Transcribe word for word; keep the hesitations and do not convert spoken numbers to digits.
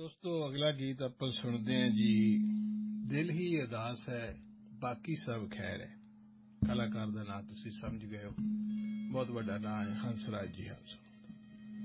ਦੋਸਤੋ ਅਗਲਾ ਗੀਤ ਆਪਾਂ ਸੁਣਦੇ ਹਾਂ ਜੀ। ਦਿਲ ਹੀ ਉਦਾਸ ਹੈ ਬਾਕੀ ਸਭ ਖੈਰ ਹੈ। ਕਲਾਕਾਰ ਦਾ ਨਾਂ ਤੁਸੀਂ ਸਮਝ ਗਏ ਹੋ, ਬਹੁਤ ਵੱਡਾ ਨਾਂ ਹੈ ਹੰਸਰਾਜ ਜੀ ਹੰਸ।